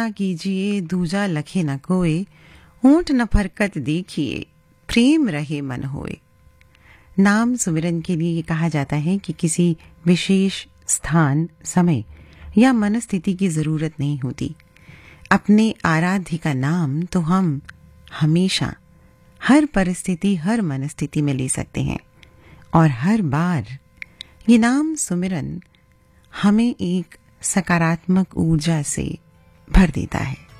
कीजिए दूजा लखे न कोय, ऊंट न फरकत देखिए, प्रेम रहे मन होए। नाम सुमिरन के लिए ये कहा जाता है कि किसी विशेष स्थान, समय या मनस्थिति की जरूरत नहीं होती। अपने आराध्य का नाम तो हम हमेशा, हर परिस्थिति, हर मनस्थिति में ले सकते हैं और हर बार ये नाम सुमिरन हमें एक सकारात्मक ऊर्जा से भर देता है।